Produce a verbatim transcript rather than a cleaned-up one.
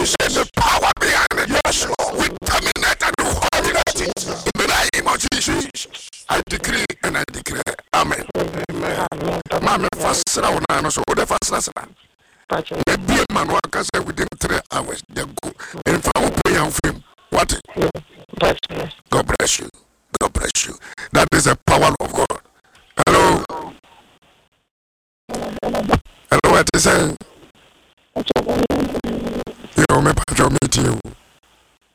and the power behind it. Yes, Lord. We terminate and terminate it in the name of Jesus. I decree and I declare. Amen. Amen. Mama, fast round and so the fast last. Maybe a man who can say within three hours they go. And for pray and film. What? God bless you. God bless you. That is the power of God. Hello. Hello, what is it? You know, me, I meet you.